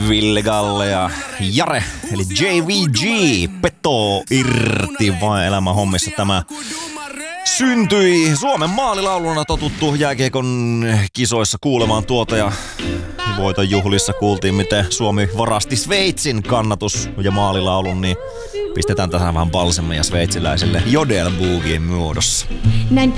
Ville Galle ja Jare, eli JVG, Peto irti vain elämän hommissa tämä syntyi Suomen maalilauluna totuttu jääkiekon kisoissa kuulemaan tuota ja voiton juhlissa kuultiin, miten Suomi varasti Sveitsin kannatus ja maalilaulun, niin pistetään tähän vähän balsamia sveitsiläiselle jodelboogien muodossa. Näin